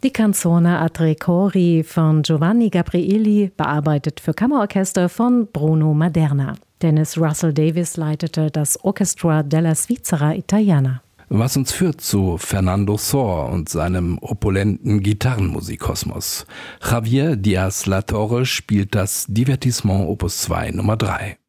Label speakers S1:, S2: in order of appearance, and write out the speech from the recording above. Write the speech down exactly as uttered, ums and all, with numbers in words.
S1: Die Canzone a tre cori von Giovanni Gabrieli, bearbeitet für Kammerorchester von Bruno Maderna. Dennis Russell Davies leitete das Orchestra della Svizzera Italiana.
S2: Was uns führt zu Fernando Sor und seinem opulenten Gitarrenmusikkosmos. Javier Diaz La Torre spielt das Divertissement Opus zwei Nummer drei.